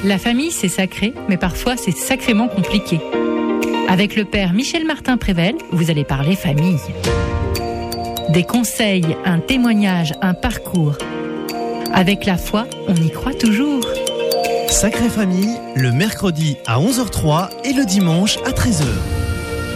La famille, c'est sacré, mais parfois c'est sacrément compliqué. Avec le père Michel Martin-Prével, vous allez parler famille. Des conseils, un témoignage, un parcours. Avec la foi, on y croit toujours. Sacrée Famille, le mercredi à 11h03 et le dimanche à 13h.